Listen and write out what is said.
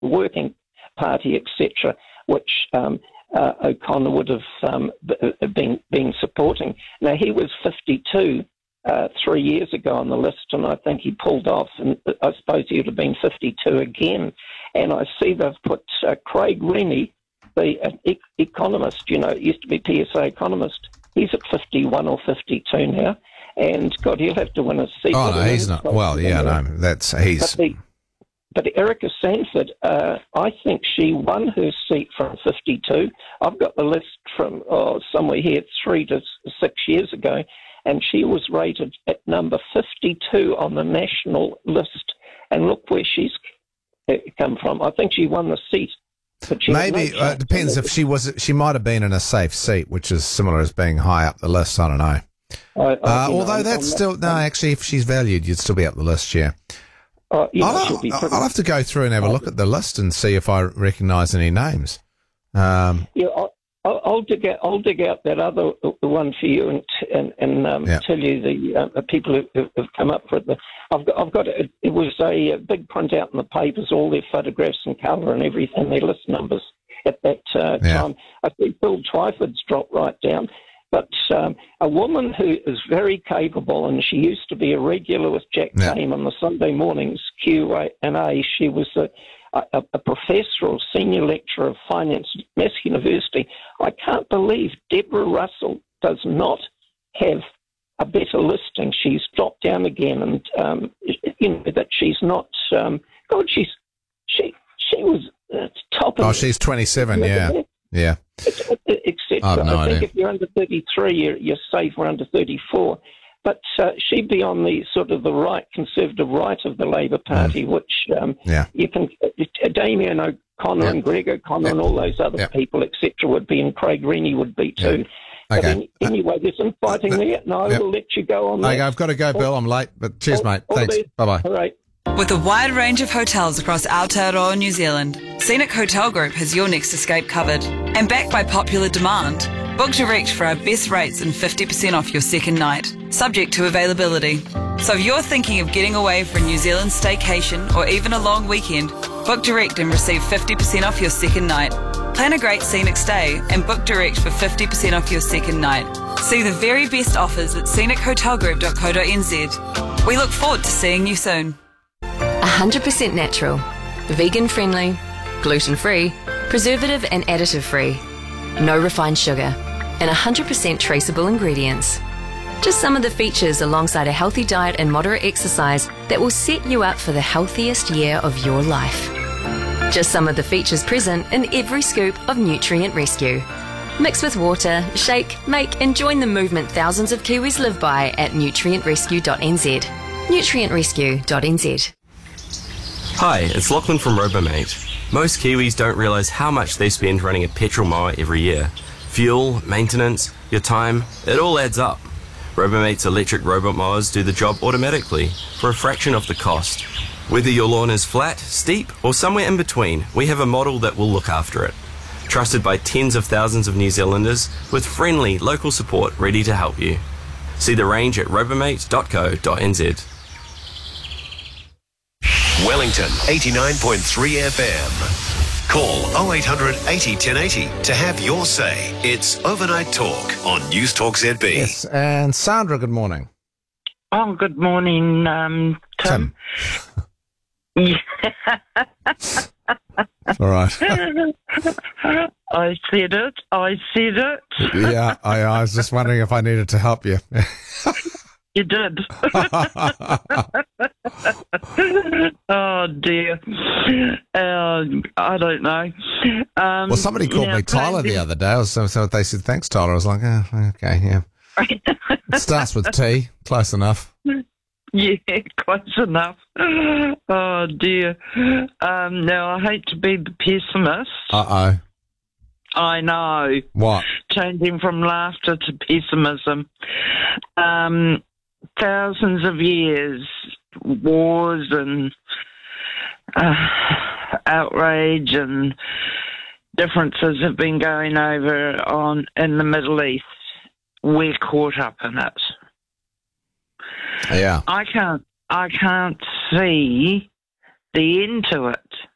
Working Party, etc., which O'Connor would have been supporting. Now, he was 52 3 years ago on the list, and I think he pulled off, and I suppose he would have been 52 again. And I see they've put Craig Rennie, the economist, used to be PSA economist. He's at 51 or 52 now, and God, he'll have to win a seat. Oh, no, he's not. Well, yeah, no, he's... But Erica Sanford, I think she won her seat from 52. I've got the list from somewhere here 3 to 6 years ago, and she was rated at number 52 on the national list. And look where she's come from. I think she won the seat. Maybe it depends if she might have been in a safe seat, which is similar as being high up the list. I don't know. Although that's still actually, if she's valued, you'd still be up the list. Yeah. I'll have to go through and have a look at the list and see if I recognise any names. I'll dig out that other one for you and tell you the people who have come up with it. I've got it. It was a big print out in the papers, all their photographs and colour and everything, their list numbers at that time. I think Bill Twyford's dropped right down. But a woman who is very capable, and she used to be a regular with Jack Tame on the Sunday mornings, Q&A. She was a professor or senior lecturer of finance at Mass University. I can't believe Deborah Russell does not have a better listing. She's dropped down again, and that she's not. She was top. Oh, she's 27. Yeah. Except I think if you're under 33, you're safe. We're under 34. But she'd be on the sort of the right, conservative right of the Labour Party, which you can. Damien O'Connor and Greg O'Connor and all those other people, etc., would be, and Craig Rennie would be too. Okay. Anyway, there's some fighting there, and I will let you go on that. Okay, I've got to go, Bill. I'm late, but cheers, mate. Thanks. Bye-bye. All right. With a wide range of hotels across Aotearoa, New Zealand, Scenic Hotel Group has your next escape covered. And backed by popular demand, book direct for our best rates and 50% off your second night, subject to availability. So if you're thinking of getting away for a New Zealand staycation or even a long weekend, book direct and receive 50% off your second night. Plan a great scenic stay and book direct for 50% off your second night. See the very best offers at scenichotelgroup.co.nz. We look forward to seeing you soon. 100% natural, vegan-friendly, gluten-free, preservative and additive-free, no refined sugar, and 100% traceable ingredients. Just some of the features alongside a healthy diet and moderate exercise that will set you up for the healthiest year of your life. Just some of the features present in every scoop of Nutrient Rescue. Mix with water, shake, make and join the movement thousands of Kiwis live by at nutrientrescue.nz. nutrientrescue.nz. Hi, it's Lachlan from Robomate. Most Kiwis don't realise how much they spend running a petrol mower every year. Fuel, maintenance, your time, it all adds up. Robomate's electric robot mowers do the job automatically for a fraction of the cost. Whether your lawn is flat, steep or somewhere in between, we have a model that will look after it. Trusted by tens of thousands of New Zealanders with friendly local support ready to help you. See the range at robomate.co.nz. Wellington 89.3 FM. Call 0800 80 1080 to have your say. It's Overnight Talk on News Talk ZB. Yes, and Sandra, good morning. Oh, good morning, Tim. All right. I said it. Yeah, I was just wondering if I needed to help you. You did. Oh, dear. I don't know. Well, somebody called me Tyler the other day. So they said, thanks, Tyler. I was like, oh, okay, yeah. It starts with T. Close enough. Yeah, close enough. Oh, dear. Now, I hate to be the pessimist. Uh-oh. I know. What? Changing from laughter to pessimism. Thousands of years, wars and outrage and differences have been going on in the Middle East. We're caught up in it. Yeah. I can't see the end to it.